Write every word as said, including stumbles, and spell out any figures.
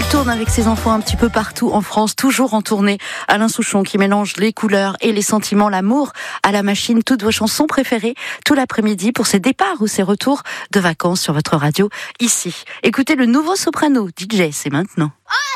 Il tourne avec ses enfants un petit peu partout en France, toujours en tournée. Alain Souchon qui mélange les couleurs et les sentiments, l'amour à la machine, toutes vos chansons préférées tout l'après-midi pour ses départs ou ses retours de vacances sur votre radio ici. Écoutez le nouveau soprano D J, c'est maintenant.